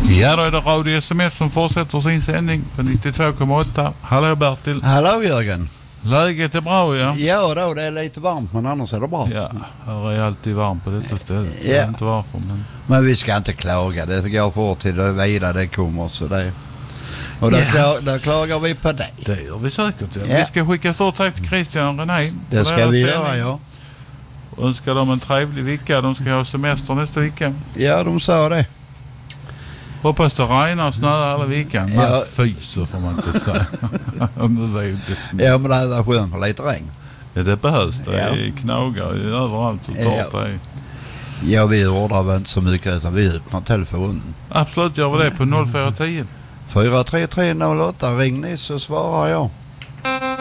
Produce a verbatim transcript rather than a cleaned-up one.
Ja, då är det Radio S M S som fortsätter sin sändning på nittiotvå komma åtta. Hallå Bertil. Hallå Jörgen. Läget är bra, ja? Ja då, det är lite varmt men annars är det bra. Ja, här är alltid varmt på detta stället. Ja. Jag vet inte varför, men... Men vi ska inte klaga, det går fort till det vida det kommer så det... Och där, Ja. klar, där klagar vi på dig. Det gör vi säkert, ja. Ja. Vi ska skicka stort tack till Christian och René. Det ska deras vi sändning. göra, ja. Önskar dem en trevlig vecka. De ska ha semester nästa vecka. Ja, de sa det. Hoppas det regnar och snöar alla veckan. Ja. Ja. Fy, så får man inte säga. Det är ju inte snö. Ja, men det var skönt för lite regn. Ja, det behövs. Det är Ja. knagar överallt så Ja. torrt det är. Ja, vi ordrar väl inte så mycket utan vi öppnar telefonen. Absolut, gör vi det på noll fyra tio. fyra tre tre noll åtta, ring ni så svarar jag.